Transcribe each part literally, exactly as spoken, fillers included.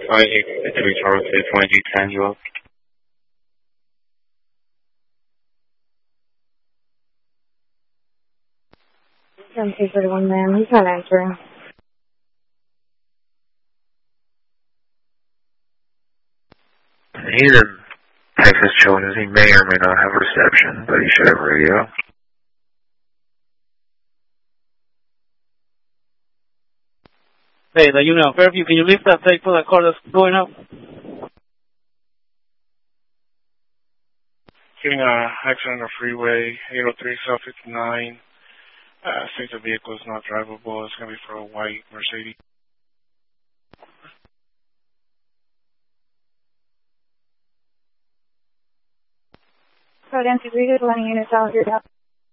I three Charles six one G ten, you up? ten two thirty-one, ma'am. He's not answering. He's in Texas Children's. He may or may not have reception, but he should have radio. Hey, the unit of Fairview, can you leave that tape for that car that's going up? Getting a accident on the freeway, eight oh three South fifty-nine. Uh, states the vehicle is not drivable. It's going to be for a white Mercedes. So, Nancy, we good running units out here now.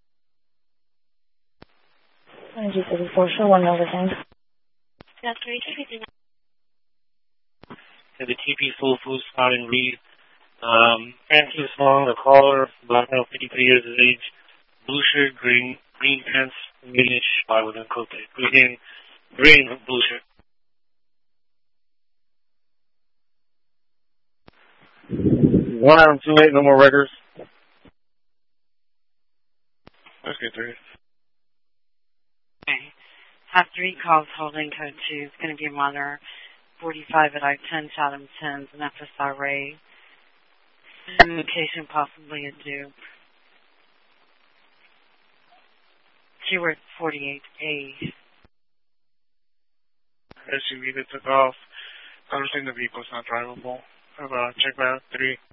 Energy thirty-four, show one over, thanks. That's three fifty-nine. And the T P Full Food Spot in Reed. Um, Francis Long, the caller, black male, fifty-three years of age, blue shirt, green, green pants, greenish, I wouldn't coat it. Green, green, blue shirt. One item too late, no more records. Let's get through it. Okay. Have three calls holding code two. It's going to be a mother, forty-five at I ten, Chatham tens, an F S R Ray. Location possibly a dupe. Keyword forty-eight A. S U V that took off. I understand the vehicle's not drivable. Have a check back three.